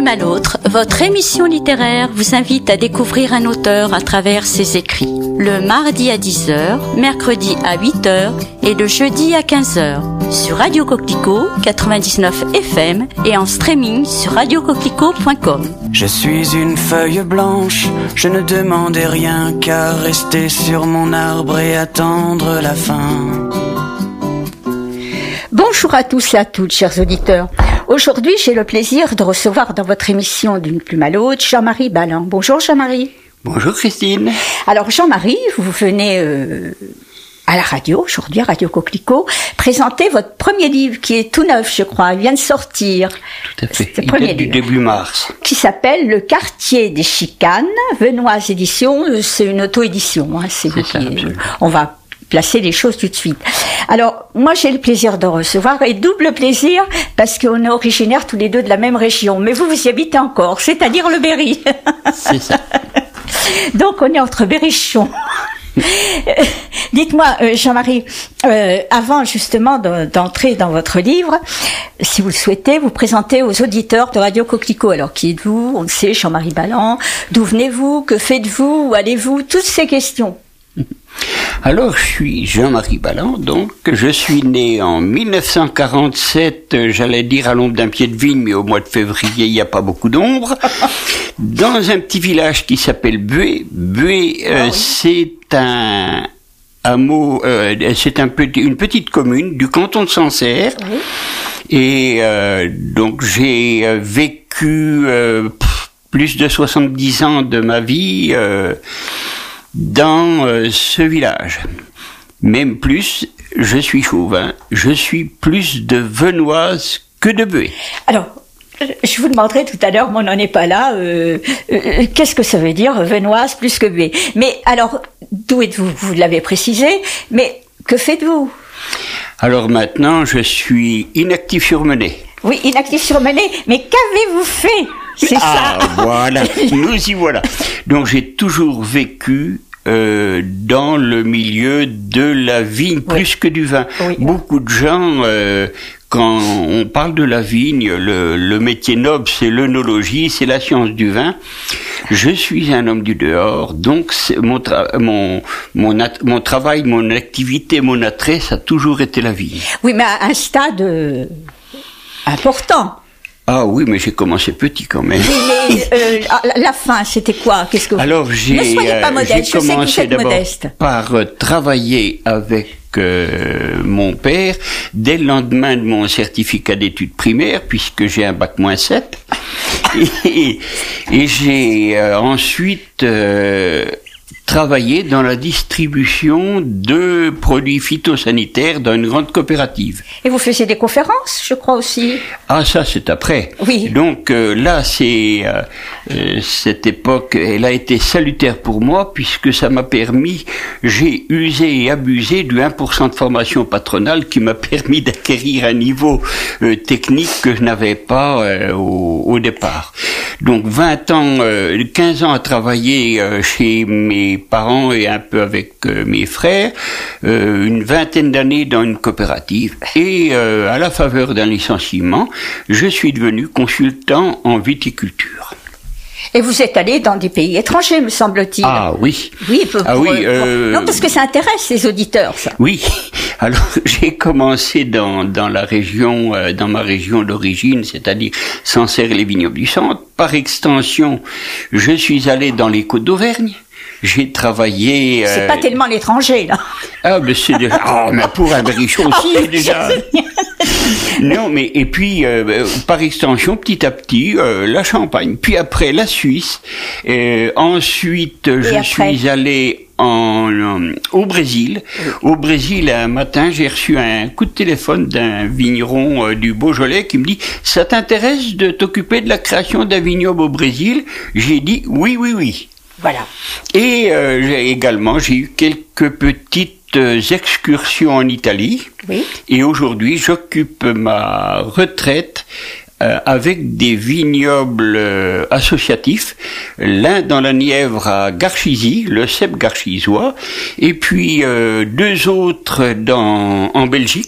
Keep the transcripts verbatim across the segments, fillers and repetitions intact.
plume à l'autre, votre émission littéraire vous invite à découvrir un auteur à travers ses écrits. Le mardi à dix heures, mercredi à huit heures et le jeudi à quinze heures. Sur Radio Coquelicot quatre-vingt-dix-neuf F M et en streaming sur radio coquelicot point com. Je suis une feuille blanche, je ne demandais rien qu'à rester sur mon arbre et attendre la fin. Bonjour à tous et à toutes, chers auditeurs. Aujourd'hui, j'ai le plaisir de recevoir dans votre émission D'une plume à l'autre, Jean-Marie Ballan. Bonjour Jean-Marie. Bonjour Christine. Alors Jean-Marie, vous venez euh, à la radio, aujourd'hui à Radio Coquelicot, présenter votre premier livre qui est tout neuf, je crois, il vient de sortir. Tout à fait, c'est le il premier date du livre. début mars. Qui s'appelle Le quartier des chicanes, Venoise Édition, c'est une auto-édition. Hein, c'est C'est vous ça, qui, absolument. on va placer les choses tout de suite. Alors, moi j'ai le plaisir de recevoir, et double plaisir, parce qu'on est originaires tous les deux de la même région, mais vous, vous y habitez encore, c'est-à-dire le Berry. C'est ça. Donc on est entre Berrichon. Dites-moi, euh, Jean-Marie, euh, avant justement de, d'entrer dans votre livre, si vous le souhaitez, vous présentez aux auditeurs de Radio Coquelicot. Alors, qui êtes-vous? On le sait, Jean-Marie Ballan. D'où venez-vous? Que faites-vous? Où allez-vous? Toutes ces questions. Alors, je suis Jean-Marie Ballan, donc je suis né en mille neuf cent quarante-sept, euh, j'allais dire à l'ombre d'un pied de vigne, mais au mois de février, il n'y a pas beaucoup d'ombre, dans un petit village qui s'appelle Bué. Bué, euh, Ah oui. c'est un hameau, euh, c'est un petit, une petite commune du canton de Sancerre. Oui. Et euh, donc j'ai euh, vécu euh, pff, plus de soixante-dix ans de ma vie euh, dans euh, ce village. Même plus, je suis chauvin, je suis plus de Venoise que de Bué. Alors, je vous demanderai tout à l'heure, mais on n'en est pas là, euh, euh, qu'est-ce que ça veut dire, Venoise plus que Bué? Mais alors, d'où êtes-vous? Vous l'avez précisé, mais que faites-vous? Alors maintenant, je suis inactif sur Menay. Oui, inactif sur Menay, mais qu'avez-vous fait? C'est Ah, ça. voilà, nous y voilà. Donc j'ai toujours vécu euh, dans le milieu de la vigne plus que du vin. Oui. Beaucoup de gens, euh, quand on parle de la vigne, le, le métier noble, c'est l'œnologie, c'est la science du vin. Je suis un homme du dehors, donc c'est mon, tra- mon, mon, at- mon travail, mon activité, mon attrait, ça a toujours été la vigne. Oui, mais à un stade euh, important. Ah oui, mais j'ai commencé petit quand même. Oui, mais euh, la, la fin, c'était quoi? Qu'est-ce que vous... Alors j'ai, Ne soyez pas euh, modeste, j'ai je sais que vous commencé êtes d'abord modeste. par euh, travailler avec euh, mon père dès le lendemain de mon certificat d'études primaires, puisque j'ai un bac moins sept. et, et j'ai euh, ensuite euh, travaillé dans la distribution de produits phytosanitaires dans une grande coopérative. Et vous faisiez des conférences, je crois aussi. Ah, ça, c'est après. Oui. Donc euh, là, c'est euh, euh, cette époque, elle a été salutaire pour moi puisque ça m'a permis, j'ai usé et abusé du un pour cent de formation patronale qui m'a permis d'acquérir un niveau euh, technique que je n'avais pas euh, au, au départ. Donc vingt ans, euh, quinze ans à travailler euh, chez mes parents et un peu avec euh, mes frères, euh, une vingtaine d'années dans une coopérative et euh, à la faveur d'un licenciement, je suis devenu consultant en viticulture. Et vous êtes allé dans des pays étrangers, me semble-t-il. Ah oui. Oui, pour, Ah pour- oui, pour- euh, non, parce que ça intéresse les auditeurs, ça. Oui, alors j'ai commencé dans, dans la région, euh, dans ma région d'origine, c'est-à-dire Sancerre et les vignobles du centre. Par extension, je suis allé dans les Côtes d'Auvergne. J'ai travaillé... C'est euh, pas tellement l'étranger, là. Ah, mais c'est déjà... Ah, mais pour un Berrichon aussi, déjà. Non, mais et puis euh, par extension, petit à petit, euh, la Champagne, puis après la Suisse. Euh, ensuite, je après suis allé en, en- au Brésil. Au Brésil, un matin, j'ai reçu un coup de téléphone d'un vigneron euh, du Beaujolais qui me dit « Ça t'intéresse de t'occuper de la création d'un vignoble au Brésil ?» J'ai dit « Oui, oui, oui ». Voilà. Et euh, j'ai également, j'ai eu quelques petites euh, excursions en Italie. Oui. Et aujourd'hui, j'occupe ma retraite euh, avec des vignobles euh, associatifs. L'un dans la Nièvre à Garchizy, le cep garchizois, et puis euh, deux autres dans, en Belgique.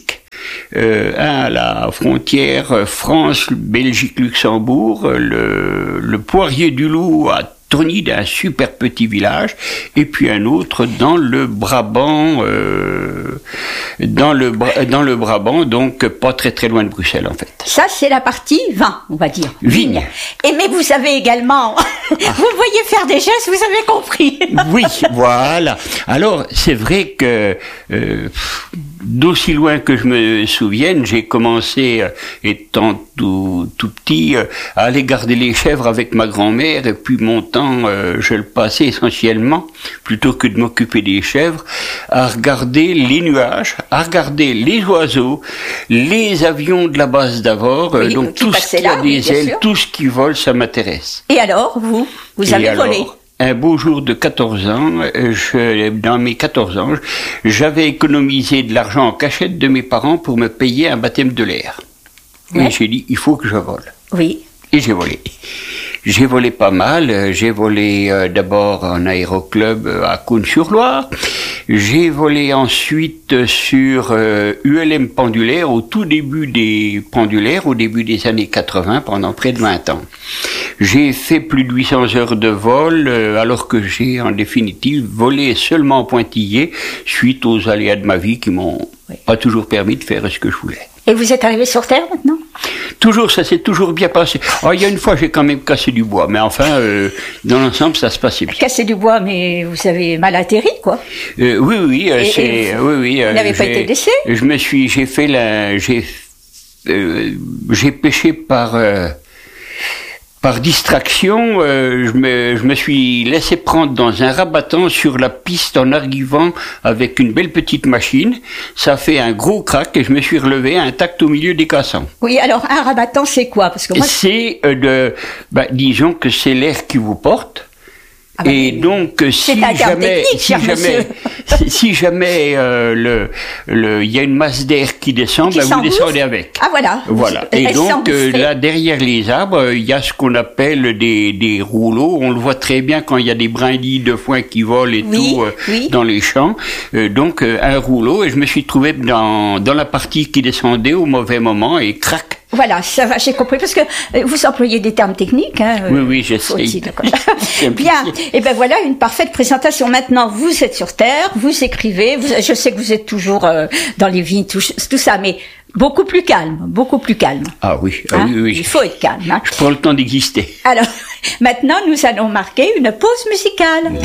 euh, un à la frontière France, Belgique, Luxembourg, le, le Poirier du Loup à Tourny, d'un super petit village, et puis un autre dans le Brabant, euh, dans le dans le Brabant, donc pas très très loin de Bruxelles en fait. Ça c'est la partie vin, on va dire. Vigne. Et mais vous avez également, ah. vous voyez faire des gestes, vous avez compris. Oui, voilà. Alors c'est vrai que euh, d'aussi loin que je me souvienne, j'ai commencé euh, étant tout tout petit euh, à aller garder les chèvres avec ma grand-mère, et puis mon temps, euh, je le passais essentiellement, plutôt que de m'occuper des chèvres, à regarder les nuages, à regarder les oiseaux, les avions de la base d'Avord, oui, euh, donc tout ce qui là, a des oui, ailes, sûr. Tout ce qui vole, ça m'intéresse. Et alors, vous, vous avez et volé alors, un beau jour de quatorze ans, je, dans mes quatorze ans, j'avais économisé de l'argent en cachette de mes parents pour me payer un baptême de l'air. Ouais. Et j'ai dit, il faut que je vole. Oui. Et j'ai volé. J'ai volé pas mal. J'ai volé euh, d'abord en aéroclub euh, à Cône-sur-Loire. J'ai volé ensuite sur euh, U L M pendulaire au tout début des pendulaires, au début des années quatre-vingts, pendant près de vingt ans. J'ai fait plus de huit cents heures de vol, euh, alors que j'ai en définitive volé seulement en pointillé, suite aux aléas de ma vie qui m'ont oui. pas toujours permis de faire ce que je voulais. Et vous êtes arrivé sur Terre maintenant ? Toujours, ça s'est toujours bien passé. Oh, il y a une fois, j'ai quand même cassé du bois, mais enfin, euh, dans l'ensemble, ça se passait bien. Cassé du bois, mais vous avez mal atterri, quoi. Euh, oui, oui, euh, et, c'est, et vous, oui, oui. Euh, vous n'avez pas été blessé ? Je me suis, j'ai fait la, j'ai, euh, j'ai pêché par. Euh, Par distraction, euh, je, me, je me suis laissé prendre dans un rabattant sur la piste en arrivant avec une belle petite machine. Ça a fait un gros crack et je me suis relevé intact au milieu des cassants. Oui, alors un rabattant, c'est quoi ? Parce que moi, c'est euh, de, bah, disons que c'est l'air qui vous porte. Ah bah, et donc, si jamais, si jamais, si jamais euh, le, le, il y a une masse d'air qui descend, qui bah, vous descendez avec. Ah voilà. Voilà. Et donc euh, là, derrière les arbres, il y a ce qu'on appelle des, des rouleaux. On le voit très bien quand il y a des brindilles de foin qui volent et oui, tout euh, oui. dans les champs. Euh, donc euh, un rouleau, et je me suis trouvé dans dans la partie qui descendait au mauvais moment et crac. Voilà, ça va, j'ai compris, parce que euh, vous employez des termes techniques. Hein, oui, oui, j'essaie. Bien, et ben voilà une parfaite présentation. Maintenant, vous êtes sur Terre, vous écrivez, vous, je sais que vous êtes toujours euh, dans les vignes, tout, tout ça, mais beaucoup plus calme, beaucoup plus calme. Ah oui, hein, oui, oui. Il faut être calme. Hein. Je prends le temps d'exister. Alors, maintenant, nous allons marquer une pause musicale.